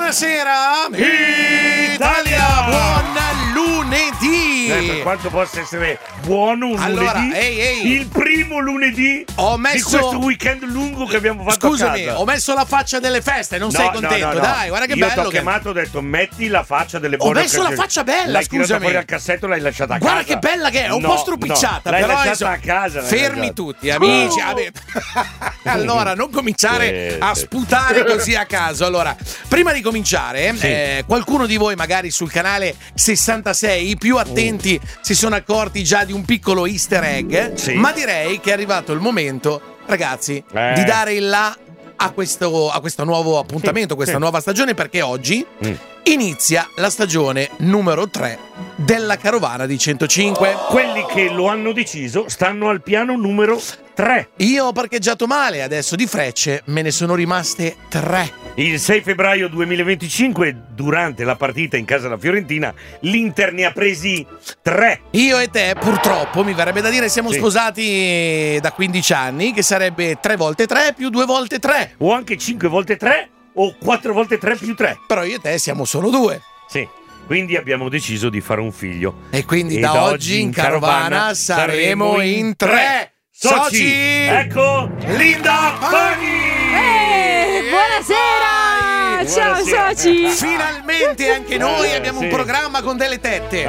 Buonasera Italia, buon lunedì. Per quanto possa essere buono un lunedì, il primo lunedì di questo weekend lungo che abbiamo fatto. Scusami, a casa. ho messo la faccia delle feste, non sei contento? No. Dai, guarda che io bello. Io ti ho chiamato, ho detto metti la faccia delle buone occasioni. Ho messo la faccia bella, l'hai scusami. tirata fuori al cassetto, l'hai lasciata a casa. Guarda che bella che è, un po' stropicciata. L'hai però lasciata a casa. Fermi tutti, amici. Allora, non cominciare a sputare così a caso. Allora, prima di cominciare, qualcuno di voi magari sul canale 66, i più attenti, si sono accorti già di un piccolo easter egg, ma direi che è arrivato il momento, ragazzi, di dare il là a questo nuovo appuntamento, questa nuova stagione, perché oggi inizia la stagione numero 3 della Carovana di 105. Quelli che lo hanno deciso stanno al piano numero 3. Io ho parcheggiato male, adesso di frecce me ne sono rimaste 3. Il 6 febbraio 2025, durante la partita in casa della Fiorentina, l'Inter ne ha presi 3. Io e te, purtroppo, mi verrebbe da dire, siamo sposati da 15 anni, che sarebbe 3 volte 3 più 2 volte 3. O anche 5 volte 3 o 4 volte 3 più 3. Però io e te siamo solo 2. Sì. Quindi abbiamo deciso di fare un figlio. E quindi da oggi in Carovana saremo in 3 soci. Ecco Linda Pani. Buonasera! Ciao soci! Finalmente anche noi abbiamo un programma con delle tette.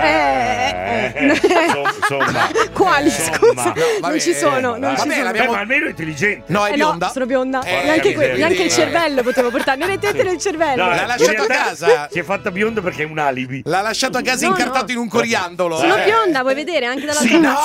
Insomma. Quali? Scusa, non ci sono. Ma almeno è intelligente. No, è bionda. No, sono bionda. Neanche il cervello potevo portare, né le tette né il cervello. L'ha lasciato a casa. Si è fatta bionda perché è un alibi. L'ha lasciato a casa incartato in un coriandolo. Sono bionda, vuoi vedere anche dalla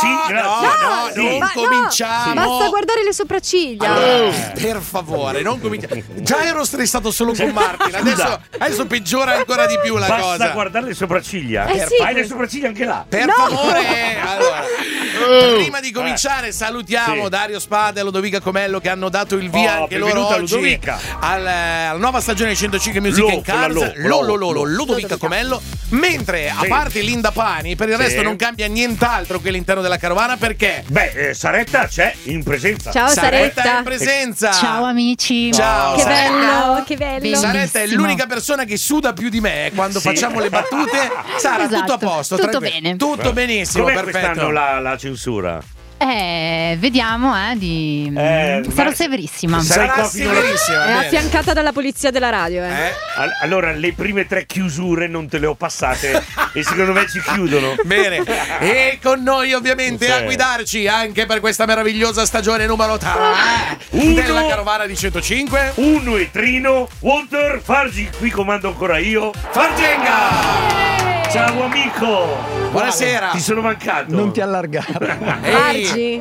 No, non cominciamo. Basta guardare le sopracciglia. Per favore, non cominciamo. Già ero stressato solo con Martin, adesso peggiora ancora di più la cosa. Basta guardare le sopracciglia. Hai le sopracciglia anche là. Per favore. Allora, prima di cominciare salutiamo Dario Spada e Lodovica Comello, che hanno dato il via anche loro oggi alla nuova stagione 105 Music and Cars. Lodovica Comello. Mentre a parte Linda Pani, per il resto non cambia nient'altro che all'interno della Carovana, perché Saretta c'è in presenza. Ciao Saretta è in presenza. Ciao amici. Ciao. Che bello. Saretta è l'unica persona che suda più di me quando facciamo le battute. Sara, tutto a posto, tutto bene. Tutto benissimo, com'è perfetto. quest'anno la censura? Vediamo sarò severissima. Sarà severissima. È affiancata dalla polizia della radio. Allora, le prime 3 chiusure non te le ho passate e secondo me ci chiudono. Bene. E con noi ovviamente a guidarci anche per questa meravigliosa stagione numero 3 della Carovana di 105. Uno e Trino, Walter Fargi, qui comando ancora io, Fargenga. Ciao amico. Buonasera. Ti sono mancato. Non ti allargare. Fargi.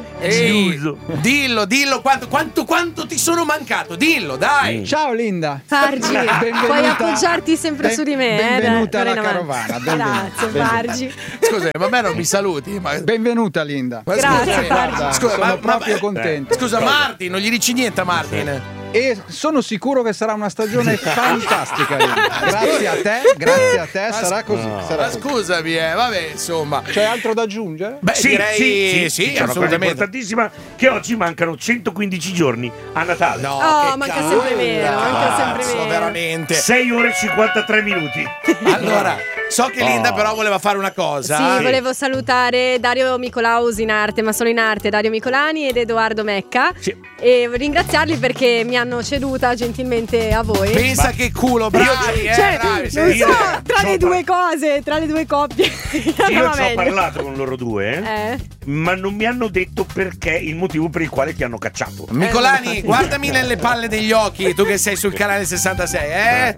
Dillo quanto ti sono mancato. Dillo, dai. Ciao Linda. Fargi, puoi appoggiarti sempre su di me. Benvenuta alla Carovana. Grazie Fargi. Scusa, ma me non mi saluti? Benvenuta Linda. Grazie Fargi. Scusa, sono proprio contento. Scusa Martin, non gli dici niente a Martin? E sono sicuro che sarà una stagione fantastica. Grazie a te, sarà così. Ma scusami, vabbè, insomma. C'è altro da aggiungere? Beh, direi sì, c'è una cosa assolutamente. importantissima, che oggi mancano 115 giorni a Natale. No, manca sempre meno, veramente. 6 ore e 53 minuti. Allora, so che Linda però voleva fare una cosa. Sì, volevo salutare Dario Micolaus in arte, ma solo in arte, Dario Micolani ed Edoardo Mecca. E ringraziarli perché mi hanno ceduta gentilmente a voi. Pensa che culo, bravi, bravi. Non so, tra le due cose, tra le due coppie. Io ci ho parlato con loro due, ma non mi hanno detto perché, il motivo per il quale ti hanno cacciato. Micolani, guardami nelle palle degli occhi, tu che sei sul canale 66,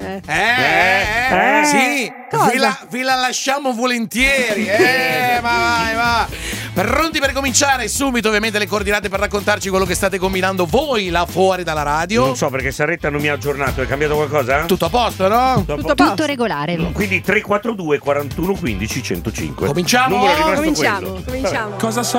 Sì, vi la lasciamo volentieri, va. Pronti per cominciare? Subito ovviamente le coordinate per raccontarci quello che state combinando voi là fuori dalla radio. Non so perché Saretta non mi ha aggiornato, è cambiato qualcosa? Tutto a posto, no? Tutto regolare. Quindi 342 41 15 105. Cominciamo? Numero rimasto quello. Cominciamo. Cosa so?